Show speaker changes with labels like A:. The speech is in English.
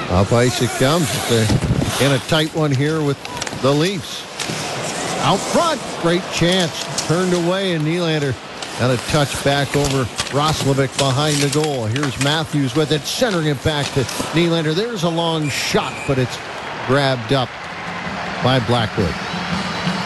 A: Up ice it comes. In a tight one here with the Leafs. Out front, great chance. Turned away, and Nylander got a touch back over Roslovic behind the goal. Here's Matthews with it, centering it back to Nylander. There's a long shot, but it's grabbed up by Blackwood.